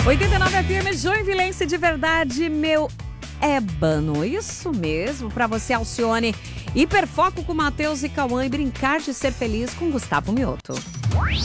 89 FM, Joinvilense de verdade, meu ébano. Isso mesmo, para você, Alcione. Hiperfoco com Matheus e Cauã e brincar de ser feliz com Gustavo Mioto.